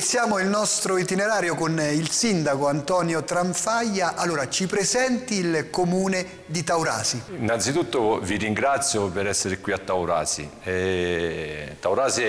iniziamo il nostro itinerario con il sindaco Antonio Tranfaglia. Allora, ci presenti il comune di Taurasi. Innanzitutto vi ringrazio per essere qui a Taurasi. Taurasi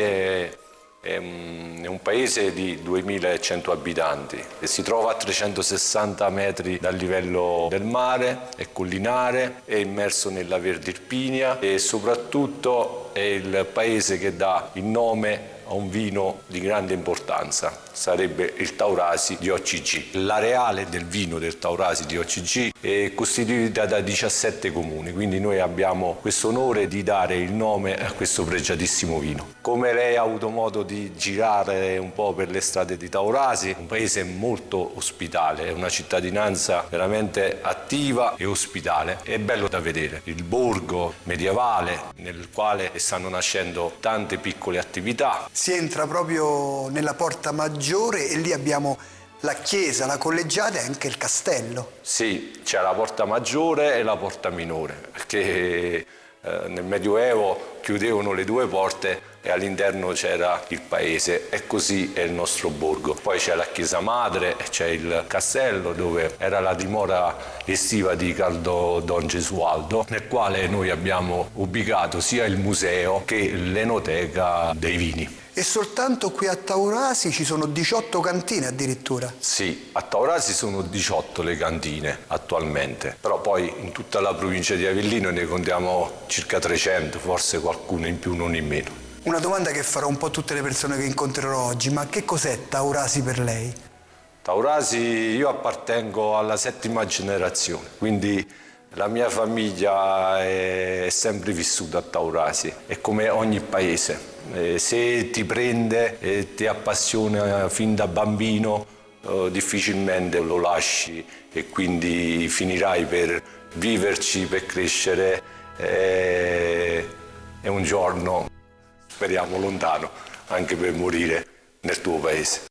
è un paese di 2100 abitanti e si trova a 360 metri dal livello del mare, è collinare, è immerso nella Verde Irpinia e soprattutto è il paese che dà il nome a un vino di grande importanza, sarebbe il Taurasi di OCG. L'areale del vino del Taurasi di OCG è costituita da 17 comuni, quindi noi abbiamo questo onore di dare il nome a questo pregiatissimo vino. Come lei ha avuto modo di girare un po' per le strade di Taurasi, un paese molto ospitale, è una cittadinanza veramente attiva e ospitale, è bello da vedere. Il borgo medievale nel quale stanno nascendo tante piccole attività. Si entra proprio nella porta maggiore e lì abbiamo la chiesa, la collegiata e anche il castello. Sì, c'è la porta maggiore e la porta minore, perché nel Medioevo chiudevano le due porte e all'interno c'era il paese e così è il nostro borgo. Poi c'è la chiesa madre e c'è il castello dove era la dimora estiva di Carlo Don Gesualdo, nel quale noi abbiamo ubicato sia il museo che l'enoteca dei vini. E soltanto qui a Taurasi ci sono 18 cantine addirittura? Sì, a Taurasi sono 18 le cantine attualmente, però poi in tutta la provincia di Avellino ne contiamo circa 300, forse qualcuno in più, non in meno. Una domanda che farò un po' a tutte le persone che incontrerò oggi, ma che cos'è Taurasi per lei? Taurasi, io appartengo alla 7ª generazione, quindi la mia famiglia è sempre vissuta a Taurasi, è come ogni paese. Se ti prende e ti appassiona fin da bambino, difficilmente lo lasci e quindi finirai per viverci, per crescere e un giorno, speriamo lontano, anche per morire nel tuo paese.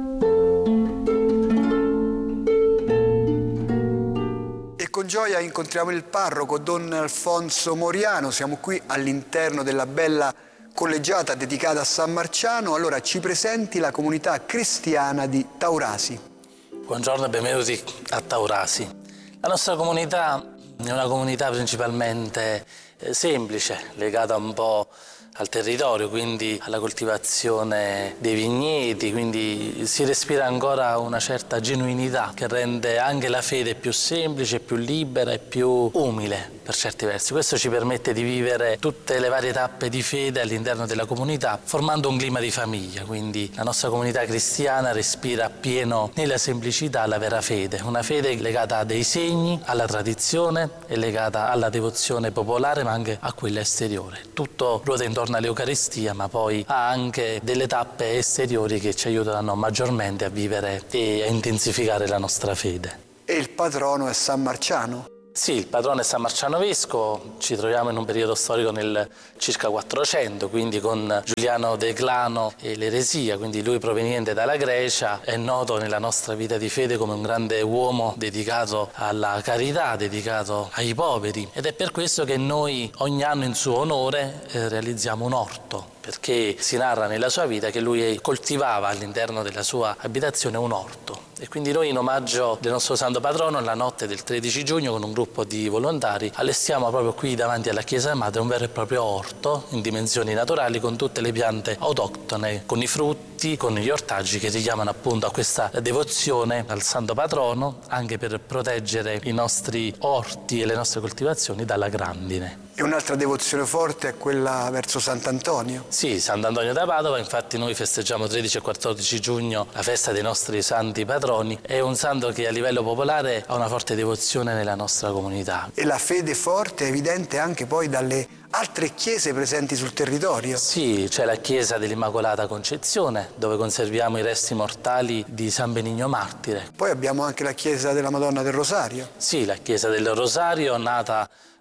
Con gioia incontriamo il parroco Don Alfonso Moriano, siamo qui all'interno della bella collegiata dedicata a San Marciano. Allora ci presenti la comunità cristiana di Taurasi. Buongiorno e benvenuti a Taurasi. La nostra comunità è una comunità principalmente semplice, legata un po' al territorio, quindi alla coltivazione dei vigneti, quindi si respira ancora una certa genuinità che rende anche la fede più semplice, più libera e più umile per certi versi. Questo ci permette di vivere tutte le varie tappe di fede all'interno della comunità, formando un clima di famiglia, quindi la nostra comunità cristiana respira appieno nella semplicità la vera fede, una fede legata a dei segni, alla tradizione e legata alla devozione popolare ma anche a quella esteriore. Tutto ruota intorno all'Eucaristia, ma poi ha anche delle tappe esteriori che ci aiutano maggiormente a vivere e a intensificare la nostra fede. E il patrono è San Marciano? Sì, il patrono è San Marciano Vescovo, ci troviamo in un periodo storico nel circa 400, quindi con Giuliano Declano e l'eresia, quindi lui proveniente dalla Grecia, è noto nella nostra vita di fede come un grande uomo dedicato alla carità, dedicato ai poveri, ed è per questo che noi ogni anno in suo onore realizziamo un orto, perché si narra nella sua vita che lui coltivava all'interno della sua abitazione un orto. E quindi noi in omaggio del nostro santo patrono, la notte del 13 giugno, con un gruppo di volontari, allestiamo proprio qui davanti alla chiesa madre un vero e proprio orto in dimensioni naturali con tutte le piante autoctone, con i frutti, con gli ortaggi che richiamano appunto a questa devozione al santo patrono, anche per proteggere i nostri orti e le nostre coltivazioni dalla grandine. E un'altra devozione forte è quella verso Sant'Antonio? Sì, Sant'Antonio da Padova, infatti noi festeggiamo 13 e 14 giugno la festa dei nostri santi patroni. È un santo che a livello popolare ha una forte devozione nella nostra comunità. E la fede forte è evidente anche poi dalle altre chiese presenti sul territorio? Sì, c'è la chiesa dell'Immacolata Concezione, dove conserviamo i resti mortali di San Benigno Martire. Poi abbiamo anche la chiesa della Madonna del Rosario? Sì, la chiesa del Rosario, nata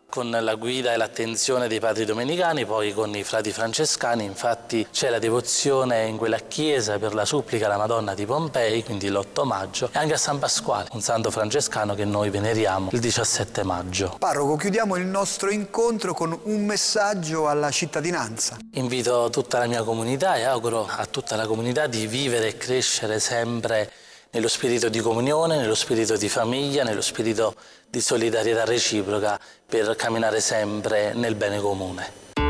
Con la guida e l'attenzione dei padri domenicani, poi con i frati francescani, infatti c'è la devozione in quella chiesa per la supplica alla Madonna di Pompei, quindi l'8 maggio, e anche a San Pasquale, un santo francescano che noi veneriamo il 17 maggio. Parroco, chiudiamo il nostro incontro con un messaggio alla cittadinanza. Invito tutta la mia comunità e auguro a tutta la comunità di vivere e crescere sempre nello spirito di comunione, nello spirito di famiglia, nello spirito di solidarietà reciproca per camminare sempre nel bene comune.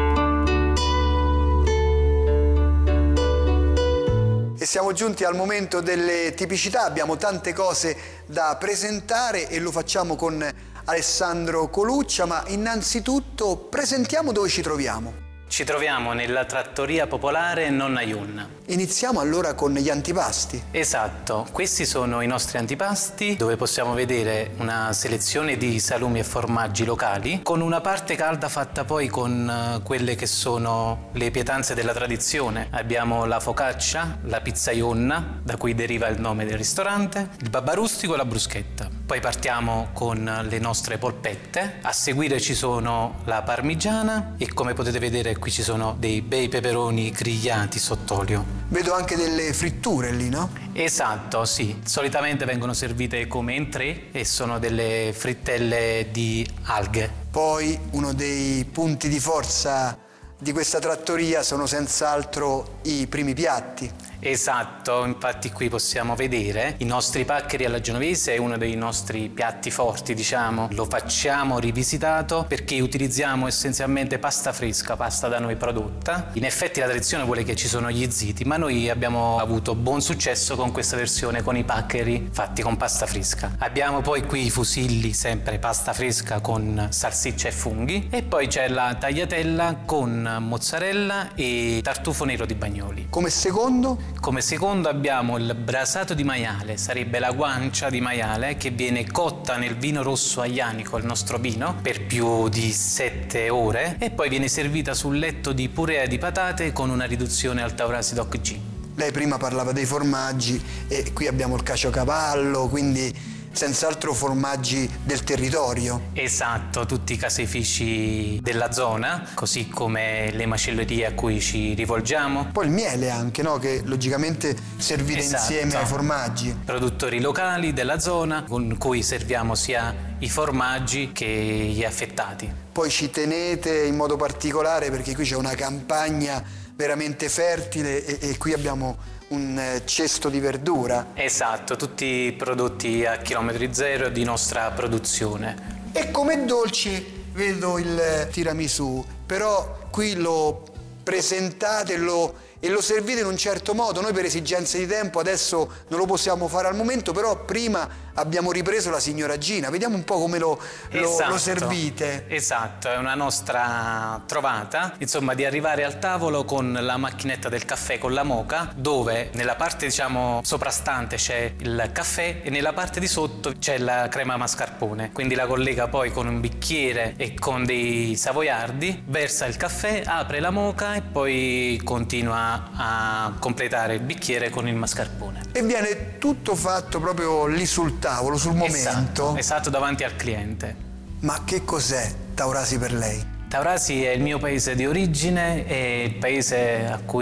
E siamo giunti al momento delle tipicità, abbiamo tante cose da presentare e lo facciamo con Alessandro Coluccia, ma innanzitutto presentiamo dove ci troviamo. Ci troviamo nella trattoria popolare Nonna Yun. Iniziamo allora con gli antipasti. Esatto, questi sono i nostri antipasti dove possiamo vedere una selezione di salumi e formaggi locali con una parte calda fatta poi con quelle che sono le pietanze della tradizione. Abbiamo la focaccia, la pizzaionna, da cui deriva il nome del ristorante, il babà rustico e la bruschetta. Poi partiamo con le nostre polpette, a seguire ci sono la parmigiana e come potete vedere qui ci sono dei bei peperoni grigliati sott'olio. Vedo anche delle fritture lì, no? Esatto, sì. Solitamente vengono servite come entrée e sono delle frittelle di alghe. Poi uno dei punti di forza di questa trattoria sono senz'altro i primi piatti. Esatto, infatti qui possiamo vedere i nostri paccheri alla genovese, è uno dei nostri piatti forti, diciamo. Lo facciamo rivisitato perché utilizziamo essenzialmente pasta fresca, pasta da noi prodotta. In effetti la tradizione vuole che ci sono gli ziti, ma noi abbiamo avuto buon successo con questa versione, con i paccheri fatti con pasta fresca. Abbiamo poi qui i fusilli, sempre pasta fresca con salsiccia e funghi, e poi c'è la tagliatella con mozzarella e tartufo nero di Bagnoli. Come secondo? Come secondo abbiamo il brasato di maiale, sarebbe la guancia di maiale che viene cotta nel vino rosso aglianico, il nostro vino, per più di 7 ore e poi viene servita sul letto di purea di patate con una riduzione al Taurasi Doc G. Lei prima parlava dei formaggi e qui abbiamo il caciocavallo, quindi senz'altro formaggi del territorio. Esatto, tutti i caseifici della zona, così come le macellerie a cui ci rivolgiamo. Poi il miele anche, no? Che logicamente servite insieme ai formaggi. Produttori locali della zona con cui serviamo sia i formaggi che gli affettati. Poi ci tenete in modo particolare perché qui c'è una campagna veramente fertile e qui abbiamo un cesto di verdura. Esatto, tutti prodotti a chilometri zero di nostra produzione. E come dolci vedo il tiramisù, però qui lo presentate e lo servite in un certo modo. Noi per esigenze di tempo adesso non lo possiamo fare al momento, però prima abbiamo ripreso la signora Gina. Vediamo un po' come lo servite. Esatto, è una nostra trovata, insomma, di arrivare al tavolo con la macchinetta del caffè con la moka, dove nella parte, diciamo, soprastante c'è il caffè e nella parte di sotto c'è la crema mascarpone. Quindi la collega poi con un bicchiere e con dei savoiardi, versa il caffè, apre la moka e poi continua a completare il bicchiere con il mascarpone. E viene tutto fatto proprio lì sul tavolo, sul momento. Esatto, davanti al cliente. Ma che cos'è Taurasi per lei? Taurasi è il mio paese di origine, è il paese a cui